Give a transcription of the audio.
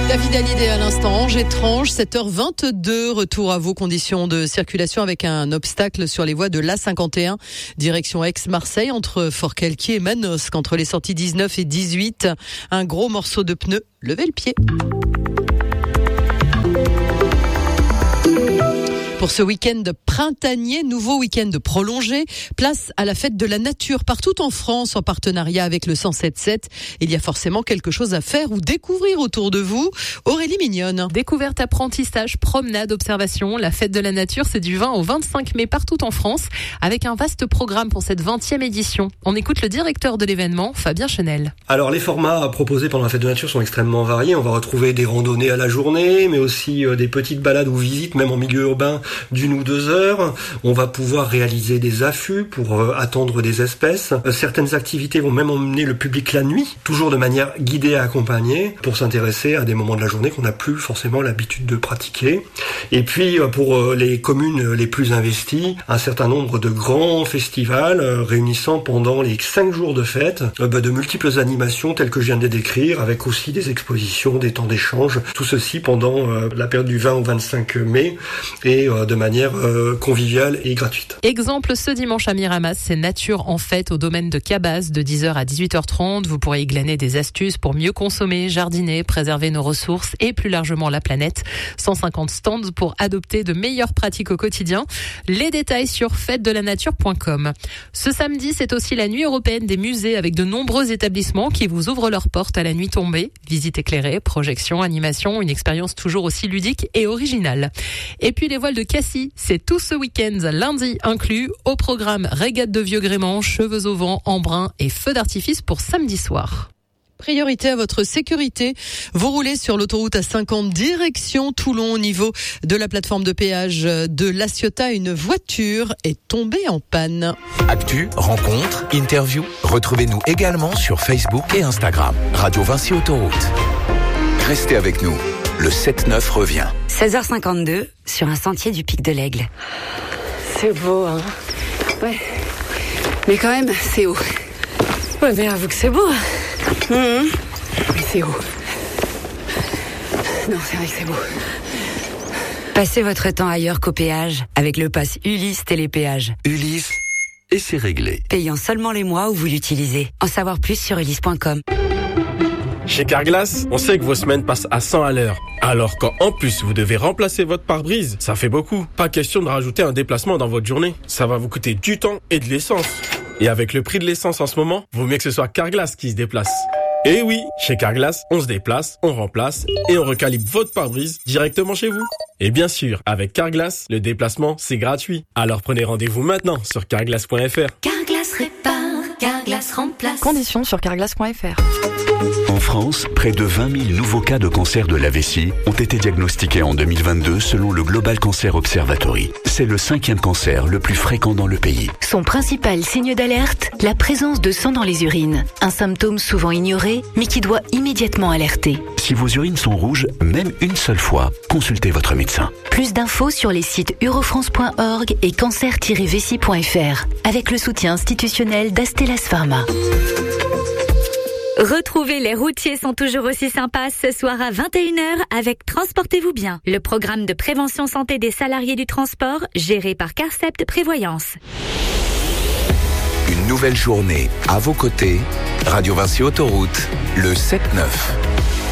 David Hallyday à l'instant, Angers-Tranche, 7h22, retour à vos conditions de circulation avec un obstacle sur les voies de l'A51, direction Aix-Marseille, entre Forcalquier et Manosque, entre les sorties 19 et 18. Un gros morceau de pneu, levez le pied. Pour ce week-end printanier, nouveau week-end prolongé, place à la fête de la nature partout en France en partenariat avec le 107.7. Il y a forcément quelque chose à faire ou découvrir autour de vous. Aurélie Mignonne. Découverte, apprentissage, promenade, observation. La fête de la nature, c'est du 20 au 25 mai partout en France avec un vaste programme pour cette 20e édition. On écoute le directeur de l'événement, Fabien Chenel. Alors les formats proposés pendant la fête de la nature sont extrêmement variés. On va retrouver des randonnées à la journée, mais aussi des petites balades ou visites, même en milieu urbain, d'1 ou 2 heures. On va pouvoir réaliser des affûts pour attendre des espèces. Certaines activités vont même emmener le public la nuit, toujours de manière guidée et accompagnée, pour s'intéresser à des moments de la journée qu'on n'a plus forcément l'habitude de pratiquer. Et puis pour les communes les plus investies, un certain nombre de grands festivals réunissant pendant les 5 jours de fête de multiples animations telles que je viens de les décrire, avec aussi des expositions, des temps d'échange, tout ceci pendant la période du 20 au 25 mai et de manière conviviale et gratuite. Exemple ce dimanche à Miramas, c'est Nature en fête au domaine de Cabas de 10h à 18h30. Vous pourrez y glaner des astuces pour mieux consommer, jardiner, préserver nos ressources et plus largement la planète. 150 stands pour adopter de meilleures pratiques au quotidien. Les détails sur fêtedelanature.com. Ce samedi, c'est aussi la nuit européenne des musées avec de nombreux établissements qui vous ouvrent leurs portes à la nuit tombée. Visite éclairée, projection, animation, une expérience toujours aussi ludique et originale. Et puis les voiles de Cassis, c'est tout ce week-end, lundi inclus, au programme régate de vieux gréement, cheveux au vent, embrun et feux d'artifice pour samedi soir. Priorité à votre sécurité. Vous roulez sur l'autoroute A50 direction Toulon au niveau de la plateforme de péage de La Ciotat. Une voiture est tombée en panne. Actu, rencontres, interviews. Retrouvez-nous également sur Facebook et Instagram. Radio Vinci Autoroute. Restez avec nous. Le 7-9 revient. 16h52 sur un sentier du Pic de l'Aigle. C'est beau, hein. Ouais. Mais quand même, c'est haut. Ouais, mais avoue que c'est beau. Mais c'est haut. Non, c'est vrai que c'est beau. Passez votre temps ailleurs qu'au péage avec le pass Ulysse Télépéage. Ulysse, et c'est réglé. Payant seulement les mois où vous l'utilisez. En savoir plus sur ulysse.com. Chez Carglass, on sait que vos semaines passent à 100 à l'heure. Alors quand en plus vous devez remplacer votre pare-brise, ça fait beaucoup. Pas question de rajouter un déplacement dans votre journée. Ça va vous coûter du temps et de l'essence. Et avec le prix de l'essence en ce moment, vaut mieux que ce soit Carglass qui se déplace. Et oui, chez Carglass, on se déplace, on remplace et on recalibre votre pare-brise directement chez vous. Et bien sûr, avec Carglass, le déplacement, c'est gratuit. Alors prenez rendez-vous maintenant sur carglass.fr. Carglass répare, Carglass remplace. Conditions sur carglass.fr. En France, près de 20 000 nouveaux cas de cancer de la vessie ont été diagnostiqués en 2022 selon le Global Cancer Observatory. C'est le 5e cancer le plus fréquent dans le pays. Son principal signe d'alerte, la présence de sang dans les urines. Un symptôme souvent ignoré, mais qui doit immédiatement alerter. Si vos urines sont rouges, même une seule fois, consultez votre médecin. Plus d'infos sur les sites eurofrance.org et cancer-vessie.fr, avec le soutien institutionnel d'Astellas Pharma. Retrouvez Les routiers sont toujours aussi sympas ce soir à 21h avec Transportez-vous bien, le programme de prévention santé des salariés du transport géré par Carcept Prévoyance. Une nouvelle journée à vos côtés. Radio Vinci Autoroute, le 7-9.